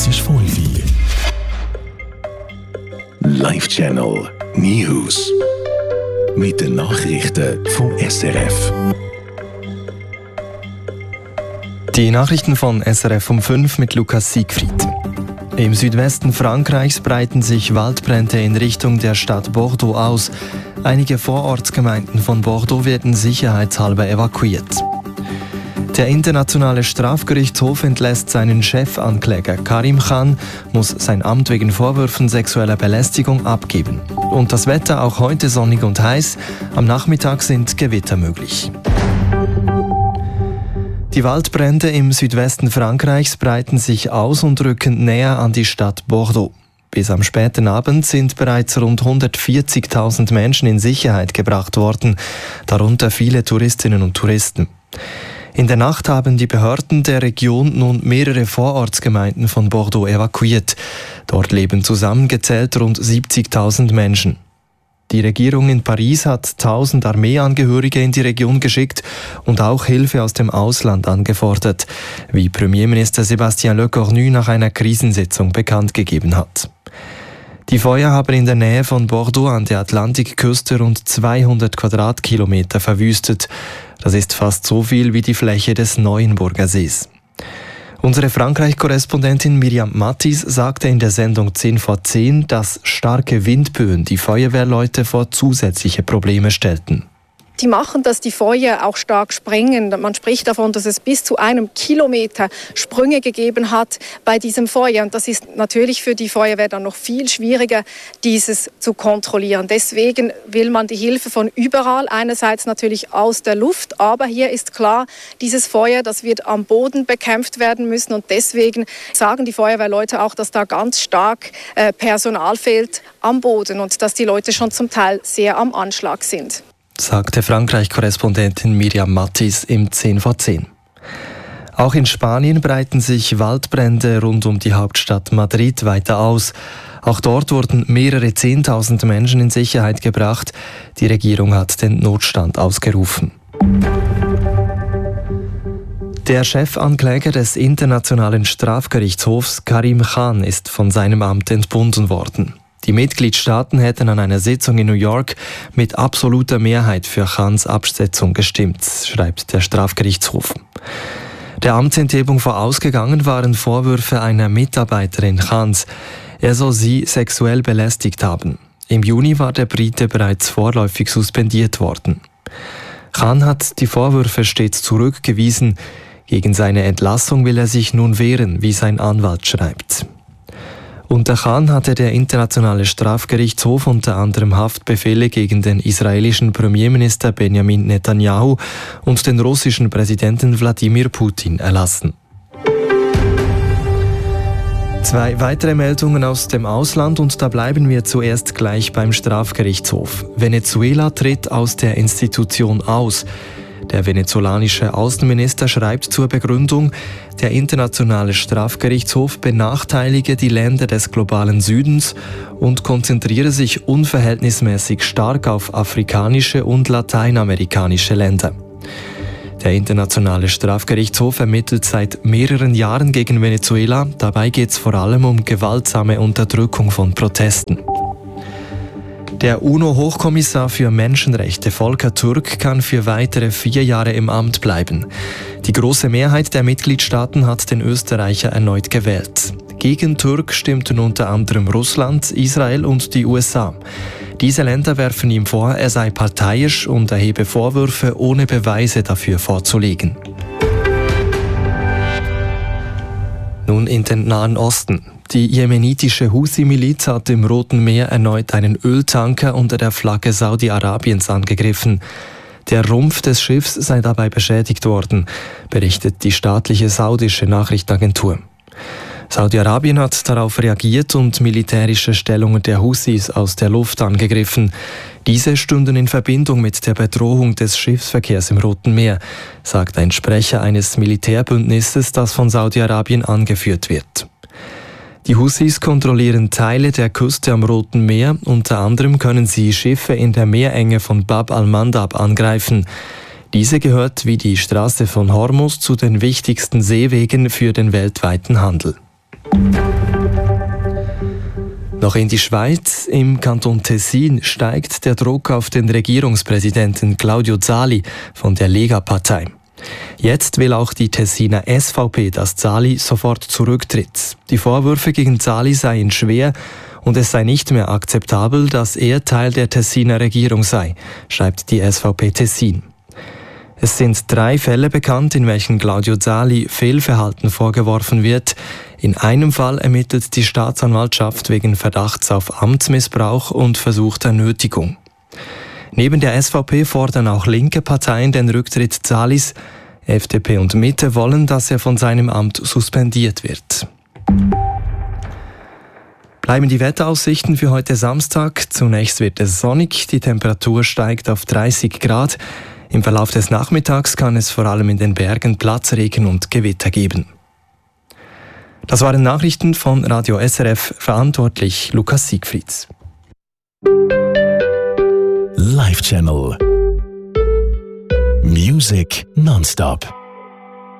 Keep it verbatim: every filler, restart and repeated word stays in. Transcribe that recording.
Es ist fünf Uhr. Live Channel News. Mit den Nachrichten vom S R F. Die Nachrichten von S R F um fünf mit Lukas Siegfried. Im Südwesten Frankreichs breiten sich Waldbrände in Richtung der Stadt Bordeaux aus. Einige Vorortsgemeinden von Bordeaux werden sicherheitshalber evakuiert. Der Internationale Strafgerichtshof entlässt seinen Chefankläger Karim Khan, muss sein Amt wegen Vorwürfen sexueller Belästigung abgeben. Und das Wetter auch heute sonnig und heiß. Am Nachmittag sind Gewitter möglich. Die Waldbrände im Südwesten Frankreichs breiten sich aus und rücken näher an die Stadt Bordeaux. Bis am späten Abend sind bereits rund hundertvierzigtausend Menschen in Sicherheit gebracht worden, darunter viele Touristinnen und Touristen. In der Nacht haben die Behörden der Region nun mehrere Vorortsgemeinden von Bordeaux evakuiert. Dort leben zusammengezählt rund siebzigtausend Menschen. Die Regierung in Paris hat tausend Armeeangehörige in die Region geschickt und auch Hilfe aus dem Ausland angefordert, wie Premierminister Sébastien Lecornu nach einer Krisensitzung bekannt gegeben hat. Die Feuer haben in der Nähe von Bordeaux an der Atlantikküste rund zweihundert Quadratkilometer verwüstet. Das ist fast so viel wie die Fläche des Neuenburger Sees. Unsere Frankreich-Korrespondentin Miriam Mattis sagte in der Sendung zehn vor zehn, dass starke Windböen die Feuerwehrleute vor zusätzliche Probleme stellten. Die machen, dass die Feuer auch stark sprengen. Man spricht davon, dass es bis zu einem Kilometer Sprünge gegeben hat bei diesem Feuer. Und das ist natürlich für die Feuerwehr dann noch viel schwieriger, dieses zu kontrollieren. Deswegen will man die Hilfe von überall, einerseits natürlich aus der Luft, aber hier ist klar, dieses Feuer, das wird am Boden bekämpft werden müssen. Und deswegen sagen die Feuerwehrleute auch, dass da ganz stark äh, Personal fehlt am Boden und dass die Leute schon zum Teil sehr am Anschlag sind, sagte Frankreich-Korrespondentin Miriam Mattis im zehn vor zehn. Auch in Spanien breiten sich Waldbrände rund um die Hauptstadt Madrid weiter aus. Auch dort wurden mehrere Zehntausend Menschen in Sicherheit gebracht. Die Regierung hat den Notstand ausgerufen. Der Chefankläger des Internationalen Strafgerichtshofs Karim Khan ist von seinem Amt entbunden worden. Die Mitgliedstaaten hätten an einer Sitzung in New York mit absoluter Mehrheit für Khans Absetzung gestimmt, schreibt der Strafgerichtshof. Der Amtsenthebung vorausgegangen waren Vorwürfe einer Mitarbeiterin Khans. Er soll sie sexuell belästigt haben. Im Juni war der Brite bereits vorläufig suspendiert worden. Khan hat die Vorwürfe stets zurückgewiesen. Gegen seine Entlassung will er sich nun wehren, wie sein Anwalt schreibt. Unter Khan hatte der Internationale Strafgerichtshof unter anderem Haftbefehle gegen den israelischen Premierminister Benjamin Netanyahu und den russischen Präsidenten Wladimir Putin erlassen. Zwei weitere Meldungen aus dem Ausland und da bleiben wir zuerst gleich beim Strafgerichtshof. Venezuela tritt aus der Institution aus. Der venezolanische Außenminister schreibt zur Begründung, der Internationale Strafgerichtshof benachteilige die Länder des globalen Südens und konzentriere sich unverhältnismäßig stark auf afrikanische und lateinamerikanische Länder. Der Internationale Strafgerichtshof ermittelt seit mehreren Jahren gegen Venezuela. Dabei geht es vor allem um gewaltsame Unterdrückung von Protesten. Der UNO-Hochkommissar für Menschenrechte Volker Türk kann für weitere vier Jahre im Amt bleiben. Die große Mehrheit der Mitgliedstaaten hat den Österreicher erneut gewählt. Gegen Türk stimmten unter anderem Russland, Israel und die U S A. Diese Länder werfen ihm vor, er sei parteiisch und erhebe Vorwürfe, ohne Beweise dafür vorzulegen. Nun in den Nahen Osten. Die jemenitische Houthi-Miliz hat im Roten Meer erneut einen Öltanker unter der Flagge Saudi-Arabiens angegriffen. Der Rumpf des Schiffs sei dabei beschädigt worden, berichtet die staatliche saudische Nachrichtenagentur. Saudi-Arabien hat darauf reagiert und militärische Stellungen der Houthis aus der Luft angegriffen. Diese stünden in Verbindung mit der Bedrohung des Schiffsverkehrs im Roten Meer, sagt ein Sprecher eines Militärbündnisses, das von Saudi-Arabien angeführt wird. Die Houthis kontrollieren Teile der Küste am Roten Meer. Unter anderem können sie Schiffe in der Meerenge von Bab al-Mandab angreifen. Diese gehört wie die Straße von Hormuz zu den wichtigsten Seewegen für den weltweiten Handel. Noch in die Schweiz. Im Kanton Tessin steigt der Druck auf den Regierungspräsidenten Claudio Zali von der Lega-Partei. Jetzt will auch die Tessiner S V P, dass Zali sofort zurücktritt. Die Vorwürfe gegen Zali seien schwer und es sei nicht mehr akzeptabel, dass er Teil der Tessiner Regierung sei, schreibt die S V P Tessin. Es sind drei Fälle bekannt, in welchen Claudio Zali Fehlverhalten vorgeworfen wird. In einem Fall ermittelt die Staatsanwaltschaft wegen Verdachts auf Amtsmissbrauch und versuchter Nötigung. Neben der S V P fordern auch linke Parteien den Rücktritt Zalis. F D P und Mitte wollen, dass er von seinem Amt suspendiert wird. Bleiben die Wetteraussichten für heute Samstag. Zunächst wird es sonnig, die Temperatur steigt auf dreißig Grad. Im Verlauf des Nachmittags kann es vor allem in den Bergen Platzregen und Gewitter geben. Das waren Nachrichten von Radio S R F, verantwortlich Lukas Siegfrieds. Live Channel Music nonstop.